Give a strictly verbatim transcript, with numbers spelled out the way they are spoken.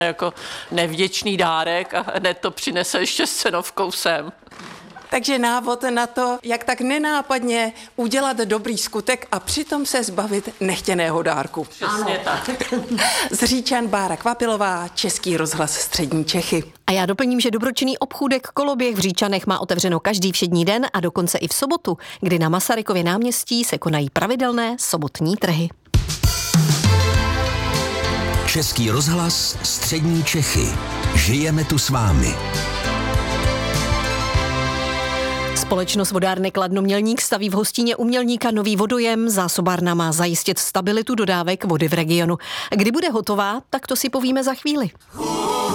jako nevděčný dárek a hned to přinese ještě s cenovkou sem. Takže návod na to, jak tak nenápadně udělat dobrý skutek a přitom se zbavit nechtěného dárku. Přesně tak. Z Říčan Bára Kvapilová, Český rozhlas Střední Čechy. A já doplním, že dobročinný obchůdek Koloběh v Říčanech má otevřeno každý všední den a dokonce i v sobotu, kdy na Masarykově náměstí se konají pravidelné sobotní trhy. Český rozhlas Střední Čechy. Žijeme tu s vámi. Společnost vodárny Kladno Mělník staví v Hostíně u Mělníka nový vodojem. Zásobárna má zajistit stabilitu dodávek vody v regionu. Kdy bude hotová, tak to si povíme za chvíli.